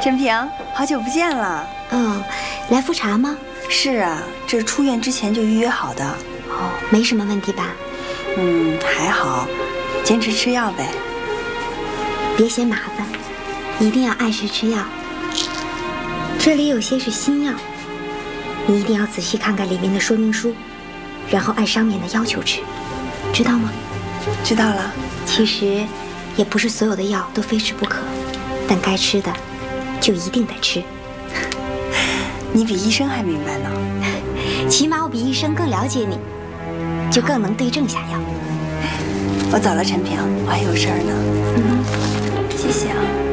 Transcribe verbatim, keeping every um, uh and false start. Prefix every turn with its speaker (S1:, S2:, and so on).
S1: 陈平，好久不见了。
S2: 哦，来复查吗？
S1: 是啊，这是出院之前就预约好的。
S2: 哦，没什么问题吧？
S1: 嗯，还好，坚持吃药呗。
S2: 别嫌麻烦，一定要按时吃药。这里有些是新药，你一定要仔细看看里面的说明书，然后按上面的要求吃，知道吗？
S1: 知道了。
S2: 其实也不是所有的药都非吃不可，但该吃的就一定得吃。
S1: 你比医生还明白呢。
S2: 起码我比医生更了解你，就更能对症下药。
S1: 我走了，陈平，我还有事儿呢。
S2: 嗯，
S1: 谢谢啊。